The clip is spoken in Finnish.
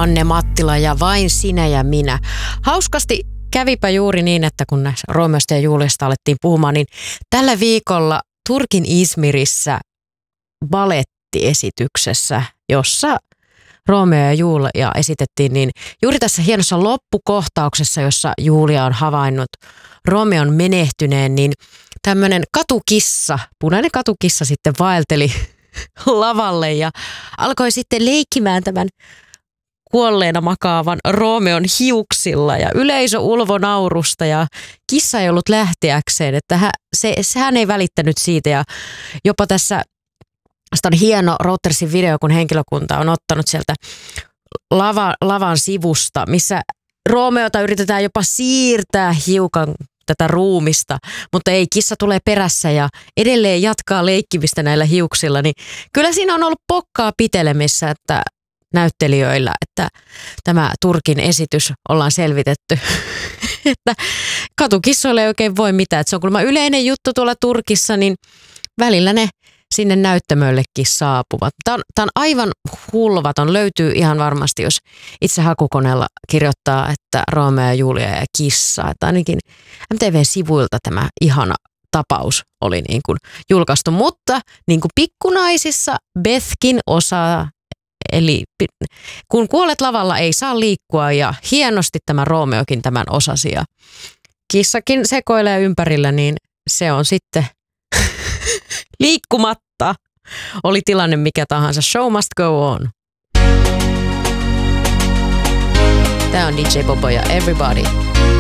Anne Mattila ja Vain sinä ja minä. Hauskasti kävipä juuri niin, että kun näistä Roomeosta ja Juliasta alettiin puhumaan, niin tällä viikolla Turkin Izmirissä balettiesityksessä, jossa Romeo ja Julia esitettiin, niin juuri tässä hienossa loppukohtauksessa, jossa Julia on havainnut Romeon menehtyneen, niin tämmöinen katukissa, punainen katukissa sitten vaelteli lavalle ja alkoi sitten leikkimään tämän kuolleena makaavan Romeon hiuksilla ja yleisö ulvo naurusta ja kissa ei ollut lähteäkseen, että hän ei välittänyt siitä ja jopa tässä on hieno Reutersin video, kun henkilökunta on ottanut sieltä lavan sivusta, missä Romeota yritetään jopa siirtää hiukan tätä ruumista, mutta ei, kissa tulee perässä ja edelleen jatkaa leikkimistä näillä hiuksilla, niin kyllä siinä on ollut pokkaa pitelemissä, että näyttelijöillä, että tämä Turkin esitys ollaan selvitetty, että katukissoille ei oikein voi mitään, että se on kuulemma yleinen juttu tuolla Turkissa, niin välillä ne sinne näyttämöllekin saapuvat. Tämä on aivan hulvaton. Löytyy ihan varmasti, jos itse hakukoneella kirjoittaa, että Romeo ja Julia ja kissa. Että ainakin MTV-sivuilta tämä ihana tapaus oli niin kuin julkaistu. Mutta niin kuin pikkunaisissa Bethkin osaa, eli kun kuolet lavalla ei saa liikkua ja hienosti tämä Romeokin tämän osasi. Ja kissakin sekoilee ympärillä, niin se on sitten liikkumatta. Oli tilanne mikä tahansa. Show must go on. Tämä on DJ Bobo ja Everybody.